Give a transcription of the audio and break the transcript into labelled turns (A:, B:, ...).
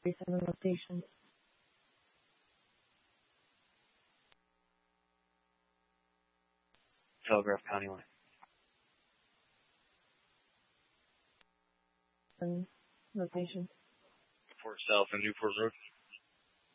A: 37 locations.
B: Telegraph County line.
A: And locations.
B: Fort South and Newport Road.